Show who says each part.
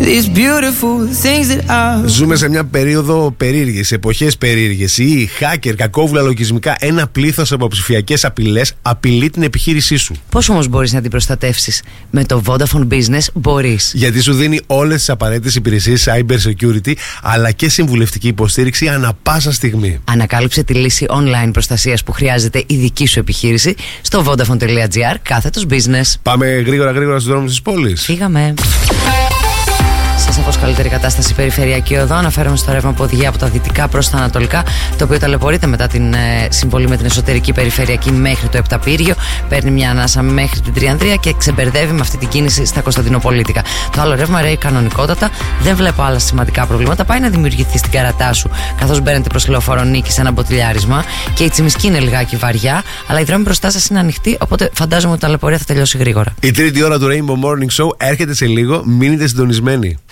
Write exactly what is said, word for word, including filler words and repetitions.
Speaker 1: these beautiful things that I...
Speaker 2: Ζούμε σε μια περίοδο περίεργης, εποχές περίεργες. Οι hacker, κακόβουλα λογισμικά, ένα πλήθος από ψηφιακές απειλές απειλεί την επιχείρησή σου.
Speaker 3: Πώς όμως μπορείς να την προστατεύσεις? Με το Vodafone Business μπορείς.
Speaker 2: Γιατί σου δίνει όλες τις απαραίτητες υπηρεσίες cyber security, αλλά και συμβουλευτική υποστήριξη ανά πάσα στιγμή.
Speaker 3: Ανακάλυψε τη λύση online προστασίας που χρειάζεται η δική σου επιχείρηση στο vodafone.gr κάθετος business.
Speaker 2: Πάμε γρήγορα γρήγορα στους δρόμους της πόλης.
Speaker 3: Φύγαμε. Σαφώς καλύτερη κατάσταση περιφερειακή οδό. Αναφέρομαι στο ρεύμα από οδηγία από τα δυτικά προς τα ανατολικά, το οποίο ταλαιπωρείται μετά την ε, συμβολή με την εσωτερική περιφερειακή μέχρι το Επταπύργιο. Παίρνει μια ανάσα μέχρι την Τριανδρία και ξεμπερδεύει με αυτή την κίνηση στα Κωνσταντινοπολίτικα. Το άλλο ρεύμα ρέει κανονικότατα. Δεν βλέπω άλλα σημαντικά προβλήματα. Πάει να δημιουργηθεί στην Καρατάσου, καθώς μπαίνετε προς Λεωφόρο Νίκη σε ένα μποτιλιάρισμα. Και η Τσιμισκή είναι λιγάκι βαριά, αλλά η δρόμη μπροστά σας είναι ανοιχτή. Οπότε φαντάζομαι ότι η ταλαιπωρία θα τελειώσει γρήγορα.
Speaker 2: Η τρίτη ώρα του Rainbow Morning Show έρχεται σε λίγο. Μείνετε συντονισμένοι.